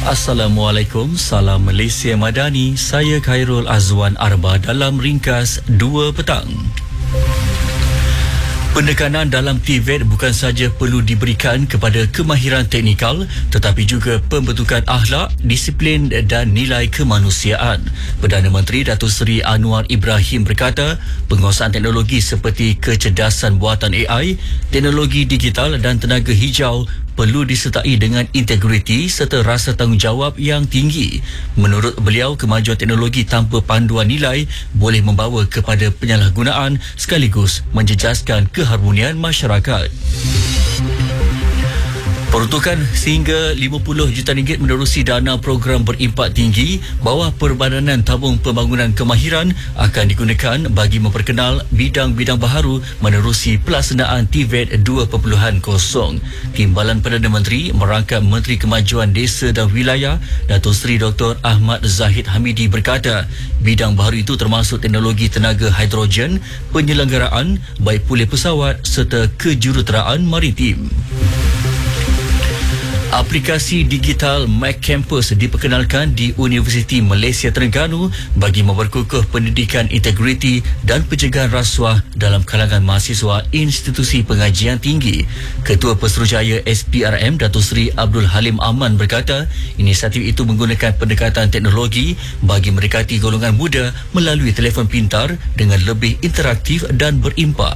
Assalamualaikum, salam Malaysia Madani. Saya Khairul Azwan Arba dalam ringkas 2 petang. Penekanan dalam TVET bukan sahaja perlu diberikan kepada kemahiran teknikal tetapi juga pembentukan akhlak, disiplin dan nilai kemanusiaan. Perdana Menteri Datuk Seri Anwar Ibrahim berkata, penguasaan teknologi seperti kecerdasan buatan AI, teknologi digital dan tenaga hijau perlu disertai dengan integriti serta rasa tanggungjawab yang tinggi. Menurut beliau, kemajuan teknologi tanpa panduan nilai boleh membawa kepada penyalahgunaan sekaligus menjejaskan keharmonian masyarakat. Peruntukan sehingga RM50 juta menerusi dana program berimpak tinggi bawah Perbadanan Tabung Pembangunan Kemahiran akan digunakan bagi memperkenal bidang-bidang baharu menerusi pelaksanaan TVET 2.0. Timbalan Perdana Menteri merangkap Menteri Kemajuan Desa dan Wilayah Datuk Seri Dr. Ahmad Zahid Hamidi berkata, bidang baharu itu termasuk teknologi tenaga hidrogen, penyelenggaraan, baik pulih pesawat serta kejuruteraan maritim. Aplikasi digital Mac Campus diperkenalkan di Universiti Malaysia Terengganu bagi memperkukuh pendidikan integriti dan pencegahan rasuah dalam kalangan mahasiswa institusi pengajian tinggi. Ketua Pesuruhjaya SPRM Datuk Seri Abdul Halim Aman berkata, inisiatif itu menggunakan pendekatan teknologi bagi mendekati golongan muda melalui telefon pintar dengan lebih interaktif dan berimpak.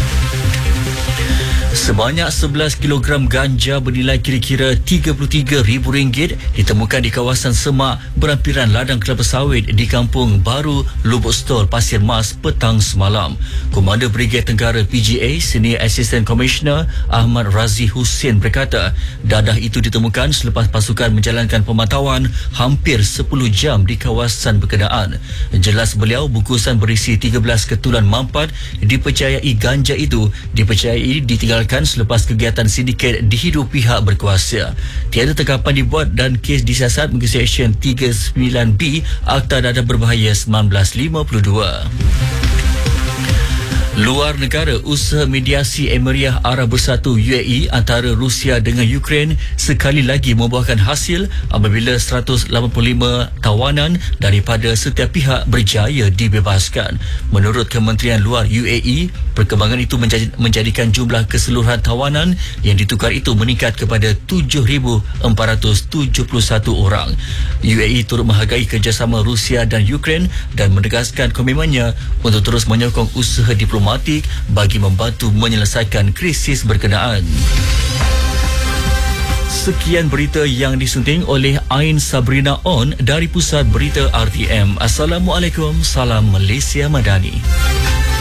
Sebanyak 11 kg ganja bernilai kira-kira RM33,000 ditemukan di kawasan semak berampiran ladang kelapa sawit di Kampung Baru, Lubuk Stol, Pasir Mas petang semalam. Komander Brigade Tenggara PGA Senior Assistant Commissioner Ahmad Razi Hussein berkata, dadah itu ditemukan selepas pasukan menjalankan pemantauan hampir 10 jam di kawasan berkenaan. Jelas beliau, bungkusan berisi 13 ketulan mampat dipercayai ganja itu dipercayai ditinggalkan selepas kegiatan sindiket dihidu pihak berkuasa. Tiada tangkapan dibuat dan kes disiasat mengikut Seksyen 39B Akta Dadah Berbahaya 1952. Luar negara, usaha mediasi Emiriah Arab Bersatu UAE antara Rusia dengan Ukraine sekali lagi membuahkan hasil apabila 185 tawanan daripada setiap pihak berjaya dibebaskan. Menurut Kementerian Luar UAE, perkembangan itu menjadikan jumlah keseluruhan tawanan yang ditukar itu meningkat kepada 7,471 orang. UAE turut menghargai kerjasama Rusia dan Ukraine dan menegaskan komitmennya untuk terus menyokong usaha diplomatik bagi membantu menyelesaikan krisis berkenaan. Sekian berita yang disunting oleh Ain Sabrina On dari Pusat Berita RTM. Assalamualaikum, salam Malaysia Madani.